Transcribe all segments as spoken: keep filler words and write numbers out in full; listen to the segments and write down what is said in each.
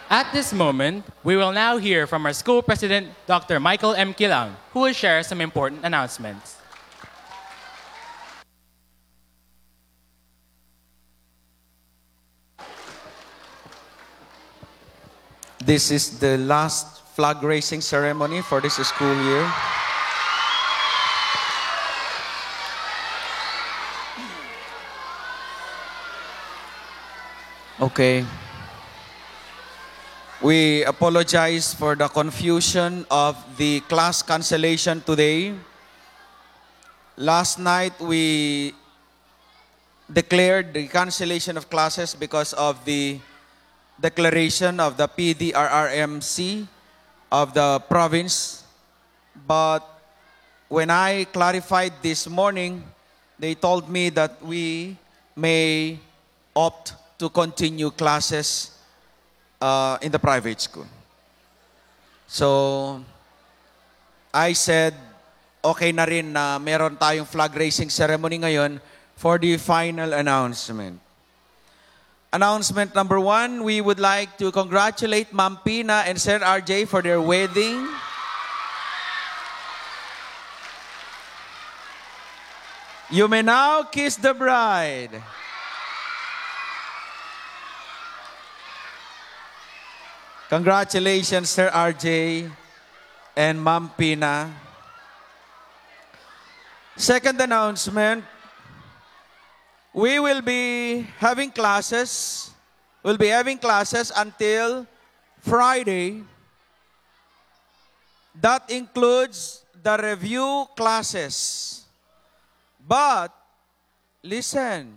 At this moment, we will now hear from our school president, Doctor Michael M. Kilang, who will share some important announcements. This is the last flag raising ceremony for this school year. Okay. We apologize for the confusion of the class cancellation today. Last night, we declared the cancellation of classes because of the declaration of the P D R R M C of the province. But when I clarified this morning, they told me that we may opt to continue classes uh, in the private school. So, I said, okay na rin na meron tayong flag raising ceremony ngayon for the final announcement. Announcement number one, we would like to congratulate Ma'am Pina and Sir R J for their wedding. You may now kiss the bride. Congratulations, Sir R J and Ma'am Pina. Second announcement, we will be having classes, we'll be having classes until Friday. That includes the review classes. But, listen,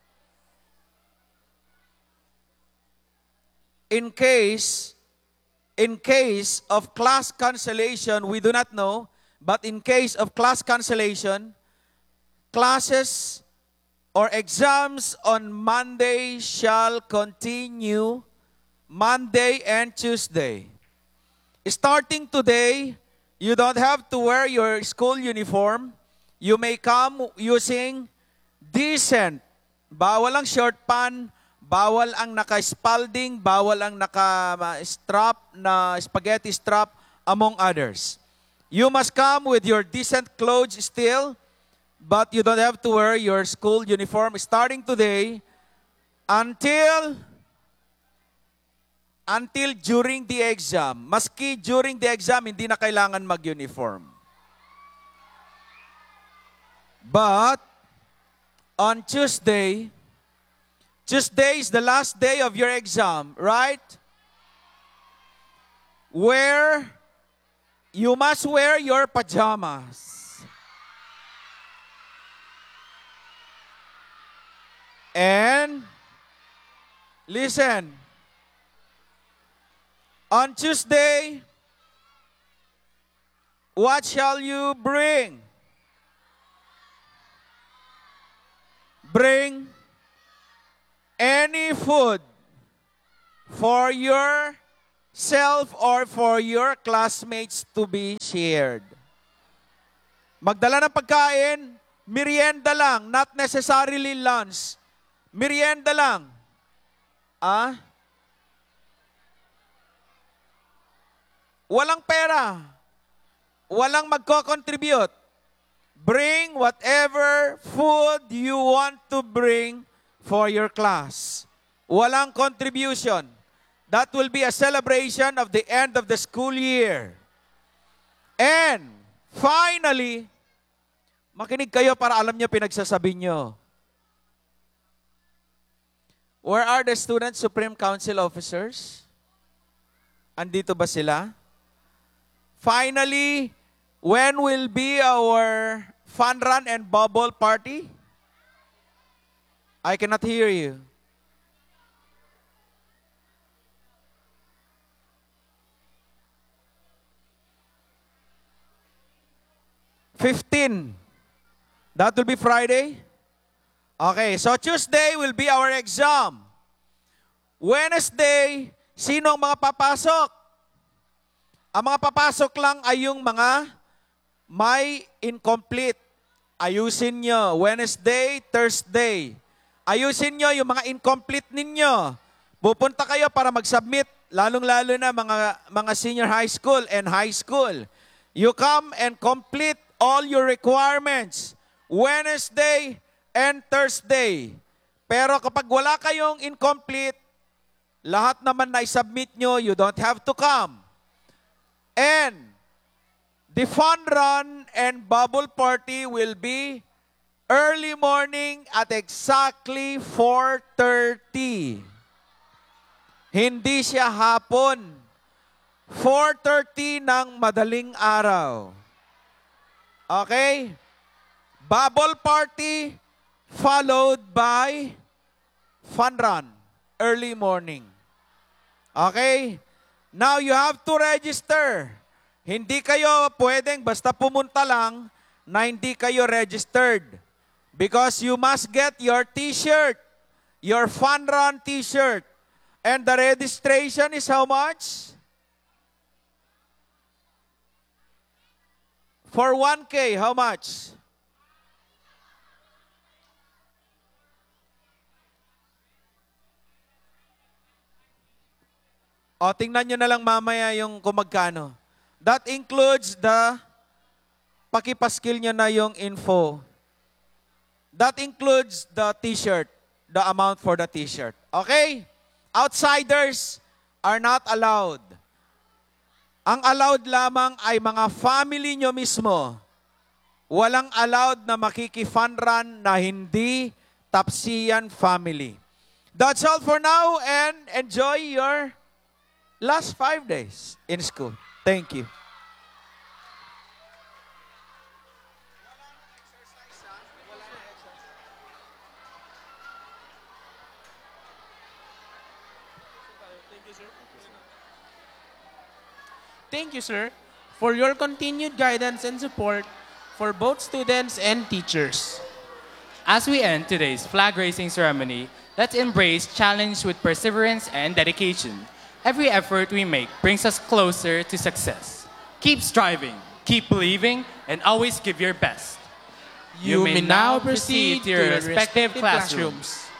in case, in case of class cancellation, we do not know, but in case of class cancellation, classes or exams on Monday shall continue, Monday and Tuesday. Starting today, you don't have to wear your school uniform. You may come using decent. Bawal ang short pant, bawal ang naka-spalding, bawal ang naka-strap na spaghetti strap, among others. You must come with your decent clothes still, but you don't have to wear your school uniform starting today until until during the exam. Maski during the exam, hindi na kailangan mag-uniform. But on Tuesday, Tuesday is the last day of your exam, right? Where you must wear your pajamas. And listen, on Tuesday, what shall you bring? Bring any food for yourself or for your classmates to be shared. Magdala ng pagkain, merienda lang, not necessarily lunch. Merienda lang. Ah? Walang pera. Walang magko-contribute. Bring whatever food you want to bring for your class. Walang contribution. That will be a celebration of the end of the school year. And finally, makinig kayo para alam nyo pinagsasabi nyo. Where are the Student Supreme Council officers? Andito ba sila? Finally, when will be our fun run and bubble party? I cannot hear you. fifteen. That will be Friday. Okay, so Tuesday will be our exam. Wednesday, sino ang mga papasok? Ang mga papasok lang ay yung mga may incomplete. Ayusin nyo. Wednesday, Thursday. Ayusin nyo yung mga incomplete ninyo. Pupunta kayo para mag-submit lalong-lalo na mga, mga senior high school and high school. You come and complete all your requirements Wednesday and Thursday. Pero kapag wala kayong incomplete, lahat naman na i-submit nyo, you don't have to come. And the fun run and bubble party will be early morning at exactly four thirty. Hindi siya hapon. four thirty ng madaling araw. Okay? Bubble party followed by fun run, early morning. Okay? Now you have to register. Hindi kayo pwedeng basta pumunta lang na hindi kayo registered. Because you must get your t-shirt, your fun run t-shirt. And the registration is how much? For one K, how much? O, tingnan nyo na lang mamaya yung kung magkano. That includes the pakipaskil nyo na yung info. That includes the t-shirt, the amount for the t-shirt. Okay? Outsiders are not allowed. Ang allowed lamang ay mga family nyo mismo. Walang allowed na makiki-fun run na hindi Tapsian family. That's all for now and enjoy your last five days in school. Thank you. Thank you, sir, for your continued guidance and support for both students and teachers. As we end today's flag raising ceremony, let's embrace challenge with perseverance and dedication. Every effort we make brings us closer to success. Keep striving, keep believing, and always give your best. You, may now proceed to your respective classrooms.